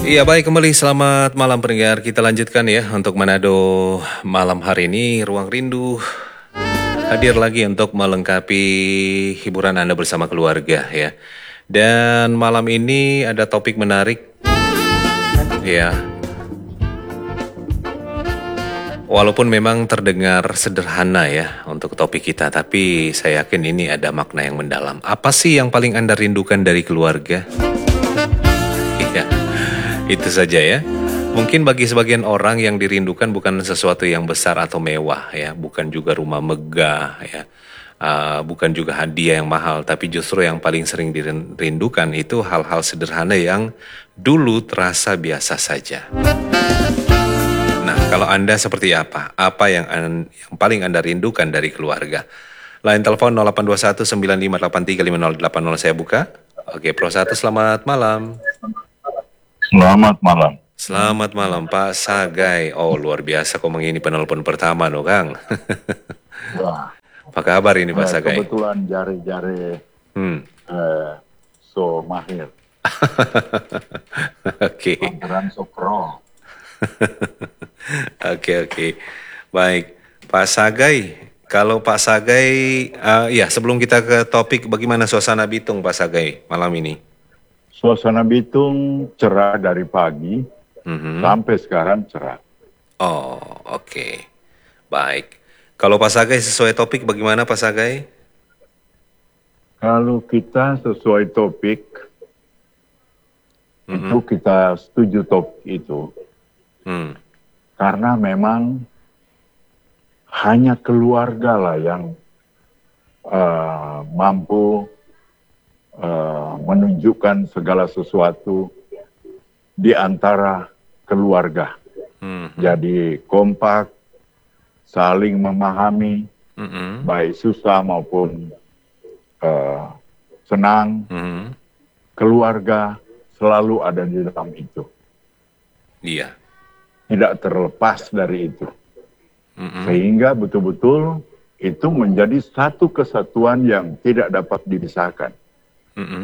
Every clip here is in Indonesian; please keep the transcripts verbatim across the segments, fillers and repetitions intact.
Iya baik, kembali selamat malam pendengar. Kita lanjutkan ya untuk Manado malam hari ini. Ruang Rindu hadir lagi untuk melengkapi hiburan Anda bersama keluarga ya. Dan malam ini ada topik menarik ya. Walaupun memang terdengar sederhana ya untuk topik kita, tapi saya yakin ini ada makna yang mendalam. Apa sih yang paling Anda rindukan dari keluarga? Iya. Itu saja ya. Mungkin bagi sebagian orang yang dirindukan bukan sesuatu yang besar atau mewah ya, bukan juga rumah megah ya, uh, bukan juga hadiah yang mahal, tapi justru yang paling sering dirindukan itu hal-hal sederhana yang dulu terasa biasa saja. Nah, kalau Anda seperti apa? Apa yang, yang paling Anda rindukan dari keluarga? Line telepon nol delapan dua satu sembilan lima delapan tiga lima nol delapan nol saya buka. Oke, Pro satu selamat malam. Selamat malam. Selamat malam Pak Sagai. Oh luar biasa kok mengini penelpon pertama no Kang. Wah, Apa kabar ini Pak eh, Sagai? kebetulan jari-jari Hmm. eh, so mahir. Oke. Pangeran so pro. Oke oke. Baik Pak Sagai. Kalau Pak Sagai, uh, ya sebelum kita ke topik, bagaimana suasana Bitung Pak Sagai malam ini? Suasana Bitung cerah dari pagi Mm-hmm. sampai sekarang cerah. Oh oke. Okay. Baik. Kalau Pak Sagai sesuai topik bagaimana Pak Sagai? Kalau kita sesuai topik, Mm-hmm. itu kita setuju topik itu. Hmm. Karena memang hanya keluarga lah yang uh, mampu uh, menunjukkan segala sesuatu di antara keluarga. Mm-hmm. Jadi kompak, saling memahami, Mm-hmm. baik susah maupun uh, senang. Mm-hmm. Keluarga selalu ada di dalam itu. Iya. Tidak terlepas dari itu. Mm-hmm. Sehingga betul-betul itu menjadi satu kesatuan yang tidak dapat dipisahkan. Mm-hmm.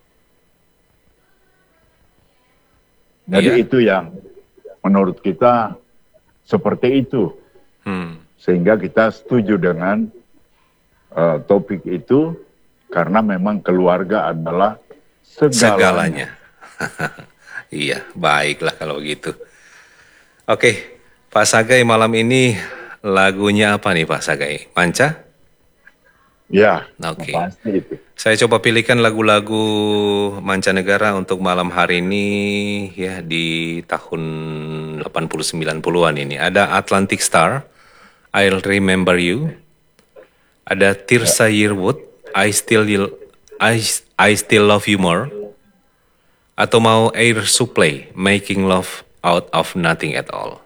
Jadi Iya. itu yang menurut kita seperti itu. Hmm. Sehingga kita setuju dengan uh, topik itu karena memang keluarga adalah segalanya. Segalanya. Iya, baiklah kalau gitu. Oke, Pak Sagai malam ini lagunya apa nih Pak Sagai? Manca? Ya, Oke. pasti itu. Saya coba pilihkan lagu-lagu mancanegara untuk malam hari ini ya di tahun delapan puluh sembilan puluhan ini. Ada Atlantic Star, I'll Remember You. Ada Tirsa Yearwood, I Still I, I Still Love You More. Atau mau Air Supply, Making Love Out of Nothing at All.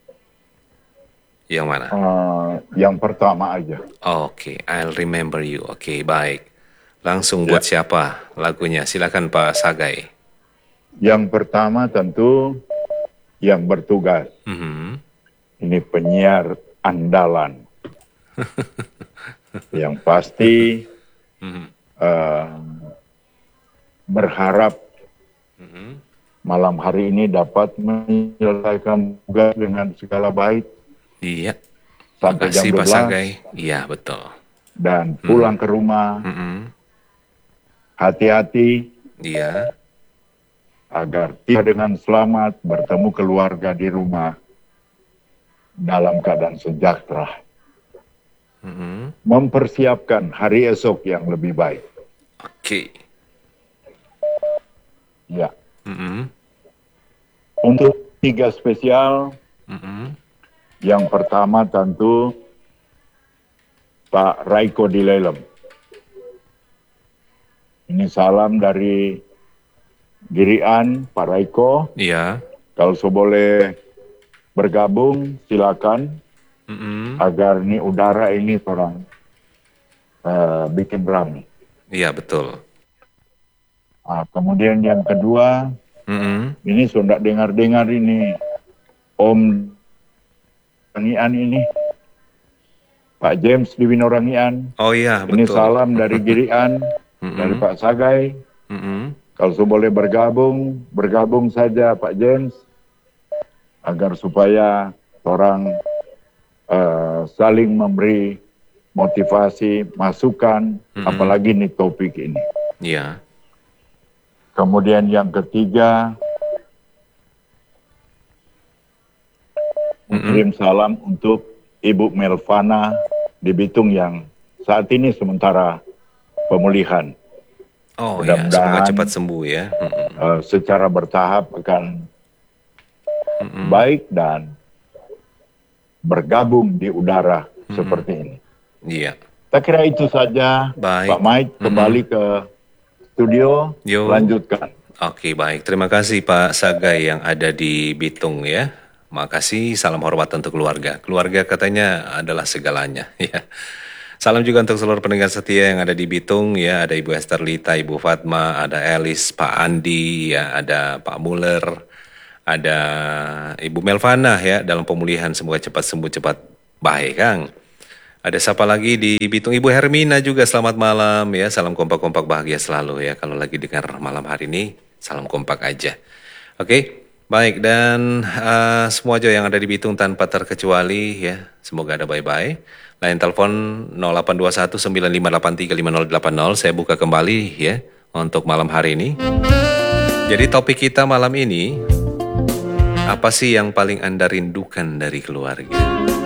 Yang mana? Uh, yang pertama aja. Oke, okay, I'll Remember You. Oke, okay, baik. Langsung buat Ya. siapa lagunya? Silakan Pak Sagai. Yang pertama tentu yang bertugas. Mm-hmm. Ini penyiar andalan. Yang pasti Mm-hmm. uh, berharap Mm-hmm. malam hari ini dapat menyelesaikan tugas dengan segala baik. Iya. Sampai Terima jam kasih dua Pak belas. Sagai. Iya, betul. Dan pulang hmm. ke rumah. Mm-hmm. Hati-hati. Iya. Agar tiba dengan selamat bertemu keluarga di rumah dalam keadaan sejahtera. Mm-hmm. Mempersiapkan hari esok yang lebih baik. Oke. Okay. Ya. Mm-hmm. Untuk tiga spesial, Mm-hmm. yang pertama tentu Pak Raiko Dilelem. Ini salam dari Girian, Pak Raiko. Iya. Kalau so boleh bergabung, silakan. Mm-hmm. Agar ini udara ini orang uh, bikin ramai. Iya, betul. Nah, kemudian yang kedua, Mm-hmm. ini sudah dengar-dengar ini Om Rangian ini, Pak James di Winorangian. Oh iya, Ini betul. salam dari Girian, Mm-hmm. dari Pak Sagai. Mm-hmm. Kalau boleh bergabung, bergabung saja Pak James, agar supaya orang uh, saling memberi motivasi, masukan, mm-hmm. apalagi nih topik ini. Iya. Kemudian yang ketiga, mm-hmm. kirim salam untuk Ibu Melvana di Bitung yang saat ini sementara pemulihan. Oh ya, semoga cepat sembuh ya. Mm-hmm. Uh, secara bertahap akan mm-hmm. baik dan bergabung di udara mm-hmm. seperti ini. Iya. Saya kira itu saja. Baik. Pak Mike kembali mm-hmm. ke studio. Yo. Lanjutkan. Oke, baik. Terima kasih Pak Sagai yang ada di Bitung ya. Makasih, salam hormat untuk keluarga. Keluarga katanya adalah segalanya ya. Salam juga untuk seluruh pendengar setia yang ada di Bitung ya. Ada Ibu Esther Lita, Ibu Fatma, ada Elis, Pak Andi ya, ada Pak Muller, ada Ibu Melvana ya dalam pemulihan, semoga cepat sembuh, cepat baik Kang. Ada siapa lagi di Bitung? Ibu Hermina juga, selamat malam ya. Salam kompak-kompak bahagia selalu ya. Kalau lagi dengar malam hari ini, salam kompak aja. Oke, baik. Dan uh, semua aja yang ada di Bitung tanpa terkecuali ya, semoga ada bye-bye. Lain telepon nol delapan dua satu sembilan lima delapan tiga lima nol delapan nol. Saya buka kembali ya untuk malam hari ini. Jadi topik kita malam ini, apa sih yang paling Anda rindukan dari keluarga?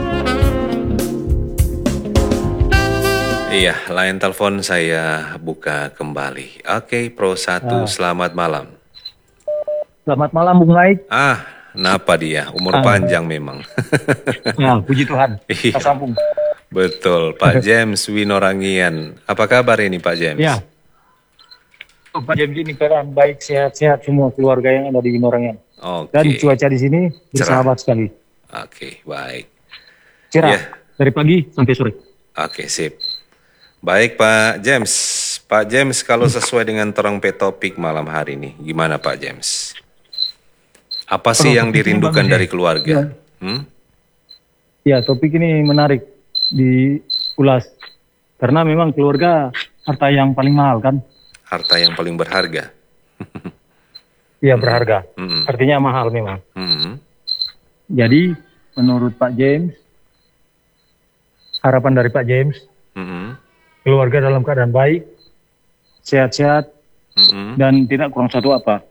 Iya, lain telepon saya buka kembali. Oke, Pro satu, ah. Selamat malam. Selamat malam, Bung Mike. Ah, kenapa dia? Umur ah. panjang memang. Nah, puji Tuhan. Kita sambung. Betul, Pak James Winorangian. Apa kabar ini Pak James? Ya, oh, Pak James ini keadaan baik, sehat-sehat semua keluarga yang ada di Winorangian. Oke. Dan cuaca di sini bersahabat sekali. Oke, baik. Cerah, ya. Dari pagi sampai sore. Oke, sip. Baik Pak James. Pak James, kalau sesuai dengan terang topik malam hari ini, gimana Pak James? Apa sih oh, yang dirindukan dari keluarga? Ya. Hmm? ya, topik ini menarik diulas. Karena memang keluarga harta yang paling mahal kan? Harta yang paling berharga. Iya, hmm. berharga. Hmm. Artinya mahal memang. Hmm. Jadi, menurut Pak James, harapan dari Pak James, hmm. keluarga dalam keadaan baik, sehat-sehat, hmm. dan tidak kurang satu apa.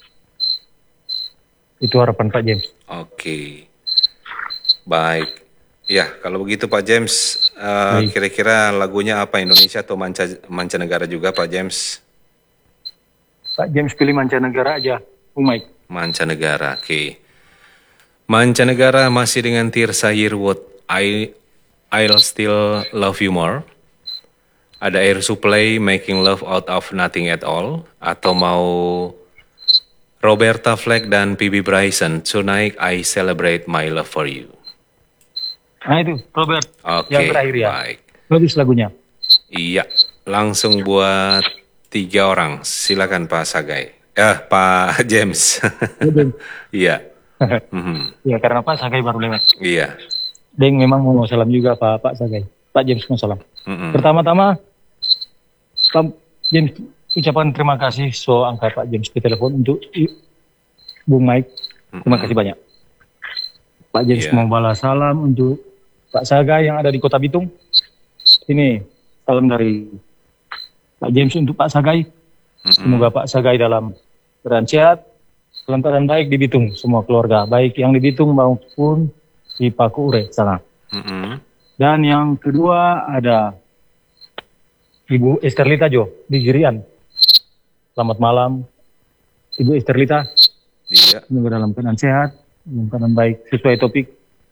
Itu harapan Pak James. Oke. Baik. Ya, kalau begitu Pak James, uh, kira-kira lagunya apa? Indonesia atau manca, mancanegara juga Pak James? Pak James pilih mancanegara aja, Bung Mike. Mancanegara, oke. Okay. Mancanegara masih dengan Tirsa Yearwood, I, I'll Still Love You More. Ada Air Supply, Making Love Out of Nothing at All. Atau mau Roberta Flack dan P B Bryson, Tonight I Celebrate My Love For You. Nah itu, Robert, okay, yang terakhir ya. Baik. Bagus lagunya. Iya, langsung buat tiga orang. Silakan Pak Sagai. Eh, Pak James. Iya. Iya, karena Pak Sagai baru lewat. Iya. Deng memang mau salam juga Pak Pak Sagai. Pak James mau salam. Mm-hmm. Pertama-tama, Pak James ucapan terima kasih so angkat Pak James ke telepon untuk Bung Mike. Terima mm-hmm. kasih banyak. Pak James yeah. mau balas salam untuk Pak Sagai yang ada di Kota Bitung. Ini salam dari Pak James untuk Pak Sagai. Mm-hmm. Semoga Pak Sagai dalam keadaan sehat, dalam keadaan baik di Bitung, semua keluarga. Baik yang di Bitung maupun di Paku Ure sana. Mm-hmm. Dan yang kedua ada Ibu Esther Lita Jo di Girian. Selamat malam, Ibu Esther Lita. Iya. Semoga dalam keadaan sehat, dalam keadaan baik sesuai topik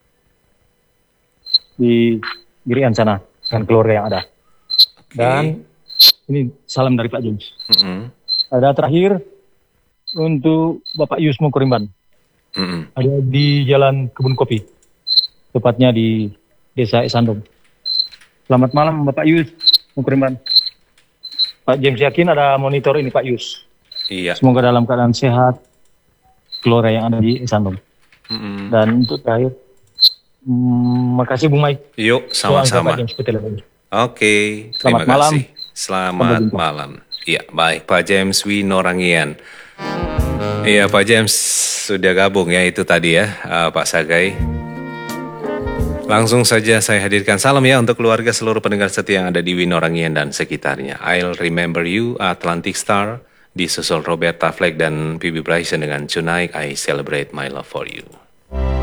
di Girian sana dan keluarga yang ada. Okay. Dan ini salam dari Pak James. Mm-hmm. Ada terakhir untuk Bapak Yus Mukurimban. Mm-hmm. Ada di Jalan Kebun Kopi, tepatnya di Desa Esandong. Selamat malam Bapak Yus Mukurimban. Pak James yakin ada monitor ini Pak Yus. Iya. Semoga dalam keadaan sehat keluarga yang ada di Esandong. Mm-hmm. Dan untuk terakhir, mm, makasih Bung Mike. Yuk, sama-sama. Oke, okay, terima Selamat malam. kasih. Selamat malam. Iya, baik Pak James Winorangian. Iya Pak James sudah gabung ya itu tadi ya uh, Pak Sagai. Langsung saja saya hadirkan salam ya untuk keluarga seluruh pendengar setia yang ada di Winorangian dan sekitarnya. I'll Remember You, Atlantic Star, disusul Roberta Fleck dan Phoebe Bryson dengan Tonight I Celebrate My Love For You.